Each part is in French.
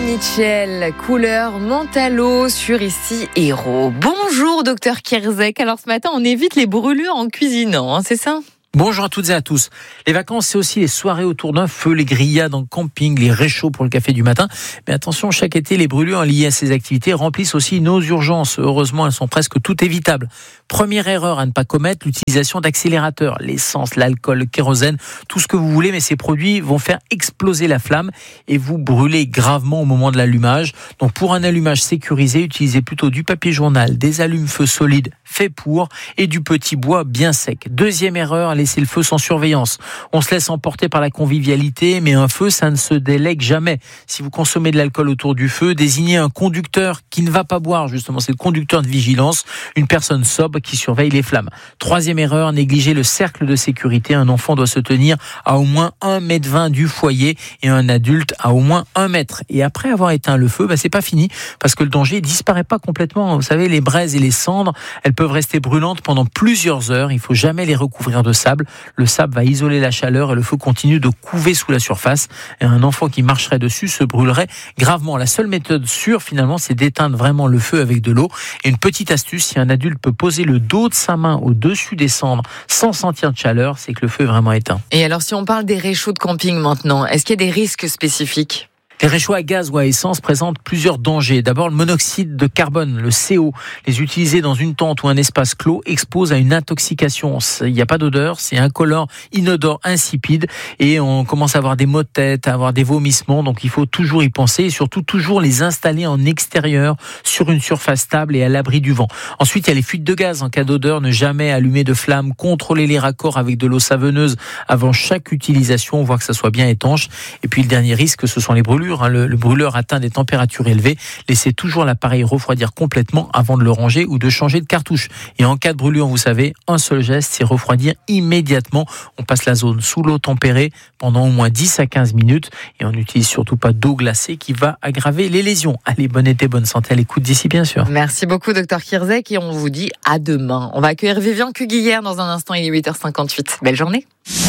Mitchell, couleur mentalo sur Ici Héros. Bonjour docteur Kierzek. Alors ce matin, on évite les brûlures en cuisinant, c'est ça ? Bonjour à toutes et à tous. Les vacances, c'est aussi les soirées autour d'un feu, les grillades en camping, les réchauds pour le café du matin. Mais attention, chaque été, les brûlures liées à ces activités remplissent aussi nos urgences. Heureusement, elles sont presque toutes évitables. Première erreur à ne pas commettre, l'utilisation d'accélérateurs, l'essence, l'alcool, le kérosène, tout ce que vous voulez, mais ces produits vont faire exploser la flamme et vous brûler gravement au moment de l'allumage. Donc pour un allumage sécurisé, utilisez plutôt du papier journal, des allumes-feu solides faits pour et du petit bois bien sec. Deuxième erreur, laisser le feu sans surveillance. On se laisse emporter par la convivialité, mais un feu, ça ne se délègue jamais. Si vous consommez de l'alcool autour du feu, désignez un conducteur qui ne va pas boire, justement, c'est le conducteur de vigilance, une personne sobre qui surveille les flammes. Troisième erreur, négliger le cercle de sécurité. Un enfant doit se tenir à au moins 1,20 m du foyer et un adulte à au moins 1 mètre. Et après avoir éteint le feu, c'est pas fini, parce que le danger disparaît pas complètement. Vous savez, les braises et les cendres, elles peuvent rester brûlantes pendant plusieurs heures. Il faut jamais les recouvrir de sable. Le sable va isoler la chaleur et le feu continue de couver sous la surface. Et un enfant qui marcherait dessus se brûlerait gravement. La seule méthode sûre, finalement, c'est d'éteindre vraiment le feu avec de l'eau. Et une petite astuce, si un adulte peut poser le dos de sa main au-dessus des cendres sans sentir de chaleur, c'est que le feu est vraiment éteint. Et alors, si on parle des réchauds de camping maintenant, est-ce qu'il y a des risques spécifiques ? Les réchauds à gaz ou à essence présentent plusieurs dangers. D'abord, le monoxyde de carbone, le CO. Les utiliser dans une tente ou un espace clos expose à une intoxication. Il n'y a pas d'odeur, c'est incolore, inodore, insipide. Et on commence à avoir des maux de tête, à avoir des vomissements. Donc il faut toujours y penser et surtout toujours les installer en extérieur, sur une surface stable et à l'abri du vent. Ensuite, il y a les fuites de gaz. En cas d'odeur, ne jamais allumer de flamme. Contrôler les raccords avec de l'eau savonneuse avant chaque utilisation, voir que ça soit bien étanche. Et puis le dernier risque, ce sont les brûlures. Le brûleur atteint des températures élevées. Laissez toujours l'appareil refroidir complètement avant de le ranger ou de changer de cartouche. Et en cas de brûlure, vous savez, un seul geste, c'est refroidir immédiatement. On passe la zone sous l'eau tempérée pendant au moins 10 à 15 minutes et on n'utilise surtout pas d'eau glacée qui va aggraver les lésions. Allez, bonne été, bonne santé à l'écoute d'ici, bien sûr. Merci beaucoup, docteur Kierzek, et on vous dit à demain. On va accueillir Vivian Cuguillère dans un instant, il est 8h58. Belle journée.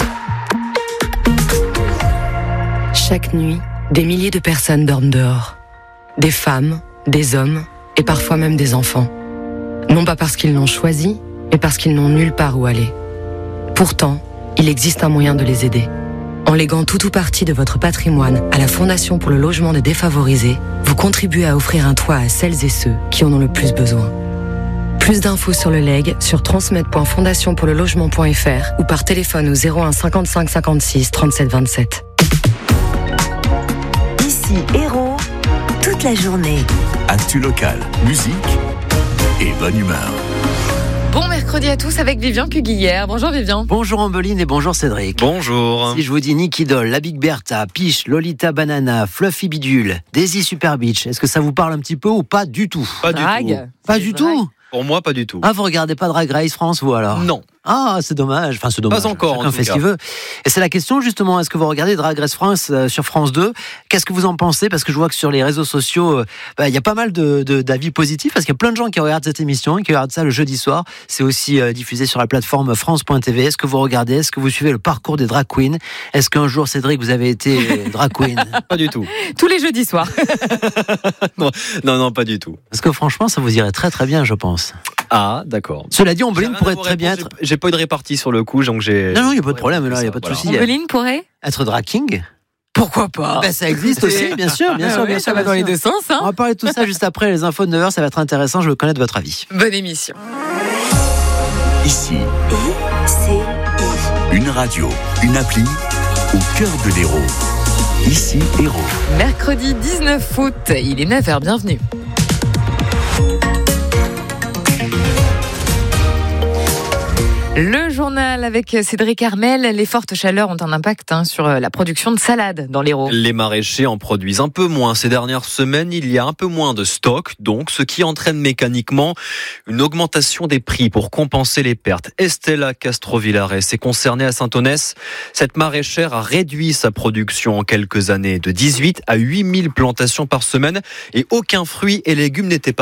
Chaque nuit, des milliers de personnes dorment dehors. Des femmes, des hommes et parfois même des enfants. Non pas parce qu'ils l'ont choisi, mais parce qu'ils n'ont nulle part où aller. Pourtant, il existe un moyen de les aider. En léguant tout ou partie de votre patrimoine à la Fondation pour le logement des défavorisés, vous contribuez à offrir un toit à celles et ceux qui en ont le plus besoin. Plus d'infos sur le legs sur transmed.fondationpourlelogement.fr ou par téléphone au 01 55 56 37 27. Ici Héros, toute la journée. Actu local, musique et bonne humeur. Bon mercredi à tous avec Vivian Cuguillère. Bonjour Vivian. Bonjour Ambeline et bonjour Cédric. Bonjour. Si je vous dis Nicky Doll, La Big Bertha, Piche, Lolita Banana, Fluffy Bidule, Daisy Super Beach, est-ce que ça vous parle un petit peu ou pas du tout ? Pas du tout. Pas du tout ? Pour moi, pas du tout. Ah, vous regardez pas Drag Race France, vous alors ? Non. Ah, c'est dommage. Enfin, c'est dommage. Pas encore, Chacun en fait tout ce qu'il cas. veut. Et c'est la question, justement, est-ce que vous regardez Drag Race France sur France 2 ? Qu'est-ce que vous en pensez ? Parce que je vois que sur les réseaux sociaux, il y a pas mal d'avis positifs, parce qu'il y a plein de gens qui regardent cette émission et qui regardent ça le jeudi soir. C'est aussi diffusé sur la plateforme France.tv. Est-ce que vous regardez ? Est-ce que vous suivez le parcours des drag queens ? Est-ce qu'un jour, Cédric, vous avez été drag queen ? Pas du tout. Tous les jeudis soirs. Non, pas du tout. Parce que franchement, ça vous irait très très bien, je pense. Ah, d'accord. Cela dit, Ombeline J'ai rien pourrait à vous très bien répondre, être... J'ai pas eu de répartie sur le coup, donc j'ai... Non, il n'y a pas de problème, là, il n'y a pas de souci. Ombeline pourrait ? Être drag king ? Pourquoi pas ? Ça existe aussi, bien sûr, Ça va dans les deux sens. On va parler de tout ça juste après les infos de 9h, ça va être intéressant, je veux connaître votre avis. Bonne émission. Ici, ICI. une radio, une appli au cœur de l'Hérault. Ici, Hérault. Mercredi 19 août, il est 9h, bienvenue. Le journal avec Cédric Armel. Les fortes chaleurs ont un impact sur la production de salade dans l'Hérault. Les maraîchers en produisent un peu moins. Ces dernières semaines, il y a un peu moins de stock, donc ce qui entraîne mécaniquement une augmentation des prix pour compenser les pertes. Estella Castrovillares est concernée à Saint-Onès. Cette maraîchère a réduit sa production en quelques années de 18 à 8 000 plantations par semaine et aucun fruit et légumes n'est épargné.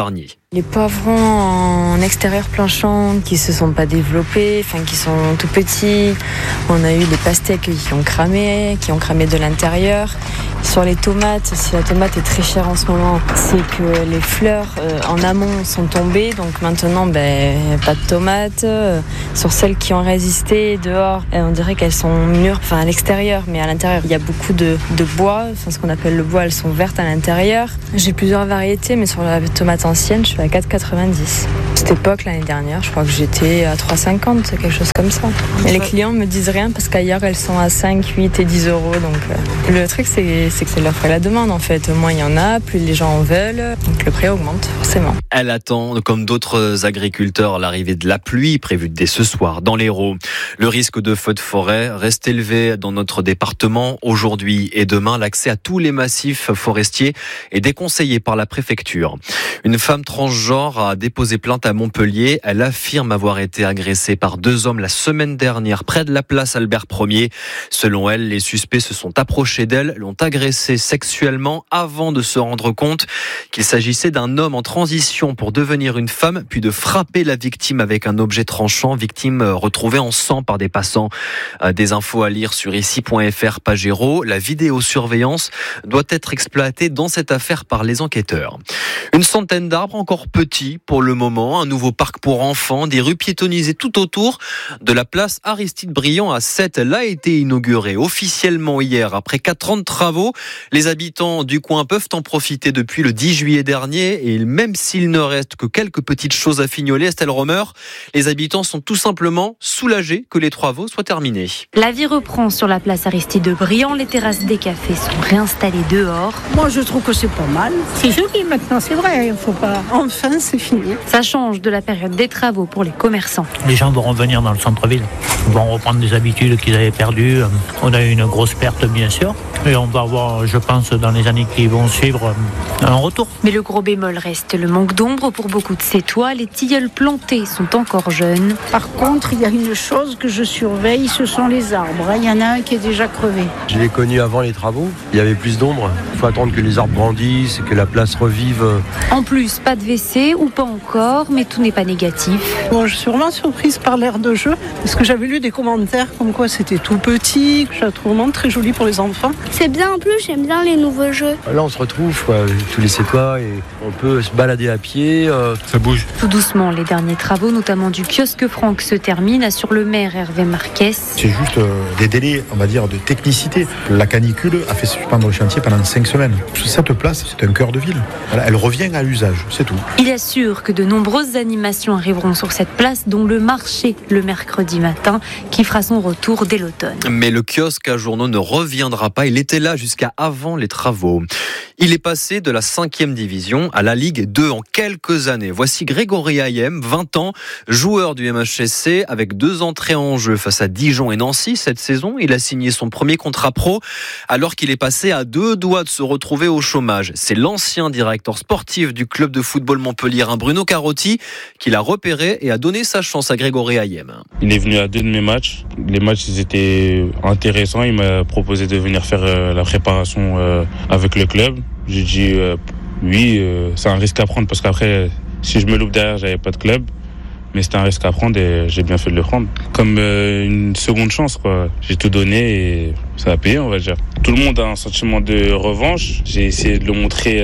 Les poivrons en extérieur plein champ qui se sont pas développés, qui sont tout petits. On a eu des pastèques qui ont cramé de l'intérieur. Sur les tomates, si la tomate est très chère en ce moment, c'est que les fleurs en amont sont tombées. Donc maintenant, pas de tomates. Sur celles qui ont résisté dehors, on dirait qu'elles sont mûres, à l'extérieur, mais à l'intérieur, il y a beaucoup de bois. Ce qu'on appelle le bois, elles sont vertes à l'intérieur. J'ai plusieurs variétés, mais sur la tomate ancienne, je suis à 4,90. Cette époque, l'année dernière, je crois que j'étais à 3,50, quelque chose comme ça. Et les clients me disent rien parce qu'ailleurs, elles sont à 5, 8 et 10 euros. Donc, le truc, c'est que c'est l'offre et la demande, en fait. Moins il y en a, plus les gens en veulent. Donc, le prix augmente, forcément. Elle attend, comme d'autres agriculteurs, l'arrivée de la pluie prévue dès ce soir dans l'Hérault. Le risque de feux de forêt reste élevé dans notre département. Aujourd'hui et demain, l'accès à tous les massifs forestiers est déconseillé par la préfecture. Une femme transgenre a déposé plainte à Montpellier. Elle affirme avoir été agressée par 2 hommes la semaine dernière près de la place Albert Ier. Selon elle, les suspects se sont approchés d'elle, l'ont agressée sexuellement avant de se rendre compte qu'il s'agissait d'un homme en transition pour devenir une femme, puis de frapper la victime avec un objet tranchant. Victime retrouvée en sang par des passants. Des infos à lire sur ici.fr, page Hérault. La vidéosurveillance doit être exploitée dans cette affaire par les enquêteurs. Une centaine d'arbres encore petits pour le moment, un nouveau parc pour enfants, des rues piétonnisées tout autour de la place Aristide Briand à Sète. Elle a été inaugurée officiellement hier après 4 ans de travaux. Les habitants du coin peuvent en profiter depuis le 10 juillet dernier et même s'il ne reste que quelques petites choses à fignoler, Estelle Romer, les habitants sont tout simplement soulagés que les travaux soient terminés. La vie reprend sur la place Aristide Briand, les terrasses des cafés sont réinstallées dehors. Moi je trouve que c'est pas mal, c'est joli maintenant, c'est vrai, il faut pas. Enfin c'est fini. Ça change de la période des travaux pour les commerçants. Les gens vont revenir dans le centre-ville, vont reprendre des habitudes qu'ils avaient perdues. On a eu une grosse perte bien sûr et on va avoir, je pense, dans les années qui vont suivre, un retour. Mais le gros bémol reste le manque d'ombre pour beaucoup de ces toits. Les tilleuls plantés sont encore jeunes. Par contre, il y a une chose que je surveille, ce sont les arbres. Il y en a un qui est déjà crevé. Je l'ai connu avant les travaux, il y avait plus d'ombre. Il faut attendre que les arbres grandissent et que la place revive. En plus, pas de WC ou pas encore, mais tout n'est pas négatif. Bon, je suis vraiment surprise par l'aire de jeu, parce que j'avais lu des commentaires comme quoi c'était tout petit. Je la trouve vraiment très jolie pour les enfants. C'est bien en plus, j'aime bien les nouveaux jeux. Là, on se retrouve, tous les toits et on peut se balader à pied, ça bouge. Tout doucement, les derniers travaux, notamment du kiosque Franck, se terminent, assure le maire Hervé Marquez. C'est juste des délais, on va dire, de technicité. La canicule a fait suspendre le chantier pendant 5 semaines. Cette place, c'est un cœur de ville. Elle revient à l'usage, c'est tout. Il assure que de nombreuses animations arriveront sur cette place, dont le marché le mercredi matin, qui fera son retour dès l'automne. Mais le kiosque à journaux ne reviendra pas. Il était là jusqu'à avant les travaux. Il est passé de la 5e division à la Ligue 2 en quelques années. Voici Grégory Hayem, 20 ans, joueur du MHSC avec 2 entrées en jeu face à Dijon et Nancy cette saison. Il a signé son premier contrat pro alors qu'il est passé à 2 doigts de se retrouver au chômage. C'est l'ancien directeur sportif du club de football montpelliérain Bruno Carotti qui l'a repéré et a donné sa chance à Grégory Hayem. Il est venu à 2 de mes matchs. Les matchs ils étaient intéressants. Il m'a proposé de venir faire la préparation avec le club. J'ai dit oui, c'est un risque à prendre parce qu'après, si je me loupe derrière, j'avais pas de club. Mais c'était un risque à prendre et j'ai bien fait de le prendre. Comme une seconde chance, quoi. J'ai tout donné et ça a payé, on va dire. Tout le monde a un sentiment de revanche. J'ai essayé de le montrer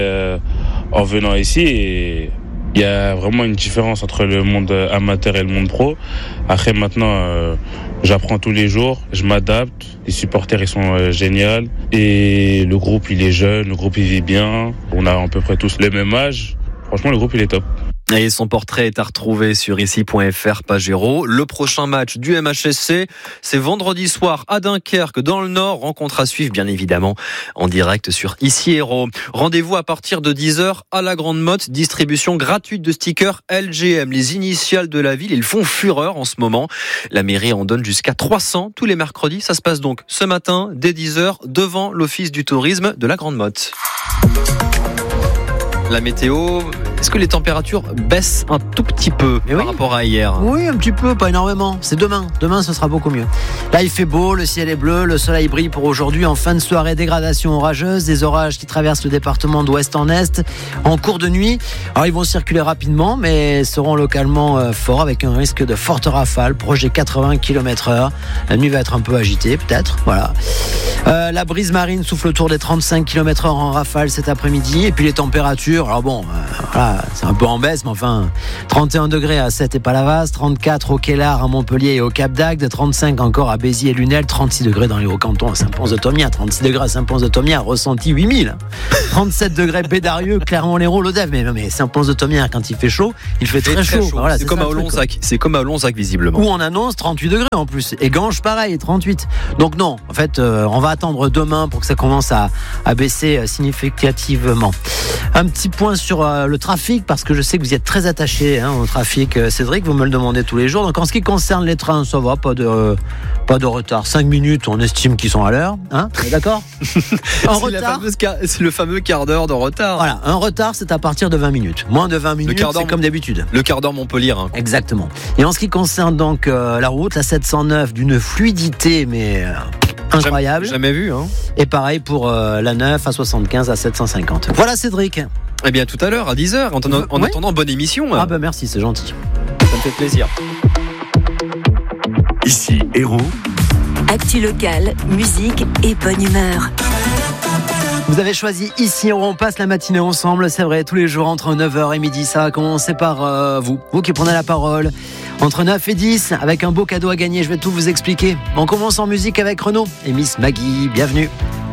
en venant ici et il y a vraiment une différence entre le monde amateur et le monde pro. Après, maintenant, j'apprends tous les jours, je m'adapte. Les supporters, ils sont géniaux. Et le groupe, il est jeune, le groupe, il vit bien. On a à peu près tous le même âge. Franchement, le groupe, il est top. Et son portrait est à retrouver sur ici.fr, page Hérault. Le prochain match du MHSC, c'est vendredi soir à Dunkerque, dans le Nord. Rencontre à suivre, bien évidemment, en direct sur Ici Hérault. Rendez-vous à partir de 10h à la Grande Motte. Distribution gratuite de stickers LGM. Les initiales de la ville, ils font fureur en ce moment. La mairie en donne jusqu'à 300 tous les mercredis. Ça se passe donc ce matin, dès 10h, devant l'Office du tourisme de la Grande Motte. La météo, est-ce que les températures baissent un tout petit peu par rapport à hier? Oui, un petit peu, pas énormément. C'est demain. Demain, ce sera beaucoup mieux. Là, il fait beau, le ciel est bleu, le soleil brille pour aujourd'hui. En fin de soirée, dégradation orageuse, des orages qui traversent le département d'ouest en est en cours de nuit. Alors, ils vont circuler rapidement, mais seront localement forts avec un risque de fortes rafales, proche des 80 km/h. La nuit va être un peu agitée, peut-être. Voilà. La brise marine souffle autour des 35 km/h en rafale cet après-midi. Et puis les températures, alors bon, voilà, c'est un peu en baisse, mais enfin, 31 degrés à Sète et Palavas, 34 au Kellar, à Montpellier et au Cap d'Agde, 35 encore à Béziers et Lunel, 36 degrés dans les Hauts-Cantons à Saint-Pons-de-Thomières, 36 degrés à Saint-Pons-de-Thomières, ressenti 8000. 37 degrés Bédarieux, Clermont-Lérault, Lodève. Mais Saint-Pons-de-Thomières, quand il fait chaud, il fait très chaud. Voilà, c'est comme à Olonzac. C'est comme à Olonzac, visiblement. Où on annonce 38 degrés en plus. Et Ganges, pareil, 38. Donc non, en fait, on va attendre demain pour que ça commence à baisser significativement. Un petit point sur le trafic, parce que je sais que vous y êtes très attaché au trafic. Cédric, vous me le demandez tous les jours. Donc en ce qui concerne les trains, ça va, pas de retard. 5 minutes, on estime qu'ils sont à l'heure. D'accord. En retard, c'est le fameux quart d'heure de retard. Voilà, un retard, c'est à partir de 20 minutes. Moins de 20 minutes, c'est comme d'habitude. Le quart d'heure Montpellier. Exactement. Et en ce qui concerne donc la route, la 709, d'une fluidité, mais incroyable. Jamais vu. Et pareil pour la 9 à 75 à 750. Voilà Cédric. Eh bien tout à l'heure à 10h. En attendant, bonne émission. Ah bah merci, c'est gentil. Ça me fait plaisir. Ici Héros. Actu locale, musique et bonne humeur. Vous avez choisi Ici, on passe la matinée ensemble, c'est vrai, tous les jours entre 9h et midi. Ça va commencer par vous qui prenez la parole. Entre 9 et 10, avec un beau cadeau à gagner, je vais tout vous expliquer. On commence en musique avec Renaud et Miss Maggie, bienvenue.